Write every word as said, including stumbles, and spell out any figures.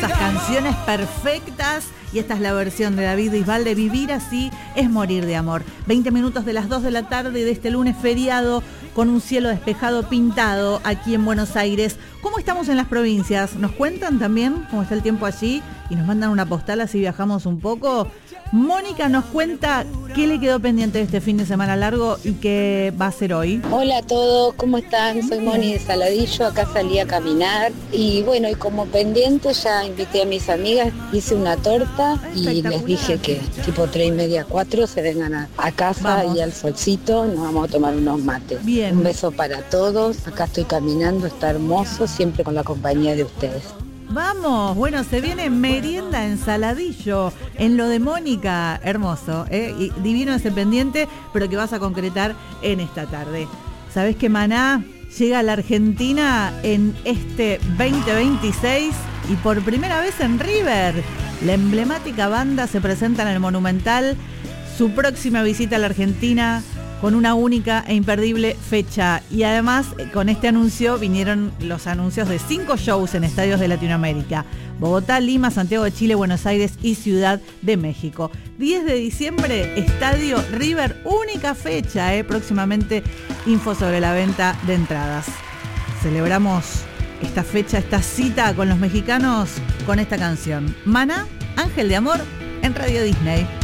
Estas canciones perfectas, y esta es la versión de David Bisbal de Vivir así es morir de amor. veinte minutos de las dos de la tarde de este lunes feriado, con un cielo despejado pintado aquí en Buenos Aires. ¿Cómo estamos en las provincias? ¿Nos cuentan también cómo está el tiempo allí? Y nos mandan una postal, así viajamos un poco. Mónica nos cuenta qué le quedó pendiente de este fin de semana largo y qué va a hacer hoy. Hola a todos, ¿cómo están? Soy Moni de Saladillo, acá salí a caminar y bueno, y como pendiente ya invité a mis amigas, hice una torta y les dije que tipo tres y media, cuatro se vengan a, a casa. Vamos. Y al solcito nos vamos a tomar unos mates. Bien. Un beso para todos, acá estoy caminando, está hermoso, siempre con la compañía de ustedes. Vamos, bueno, se viene merienda en Saladillo, en lo de Mónica, hermoso, ¿eh? Y divino ese pendiente, pero que vas a concretar en esta tarde. ¿Sabés que Maná llega a la Argentina en este veinte veintiséis y por primera vez en River? La emblemática banda se presenta en el Monumental, su próxima visita a la Argentina con una única e imperdible fecha. Y además, con este anuncio vinieron los anuncios de cinco shows en estadios de Latinoamérica: Bogotá, Lima, Santiago de Chile, Buenos Aires y Ciudad de México. diez de diciembre, Estadio River, única fecha, ¿eh? Próximamente info sobre la venta de entradas. Celebramos esta fecha, esta cita con los mexicanos con esta canción. Maná, Ángel de Amor, en Radio Disney.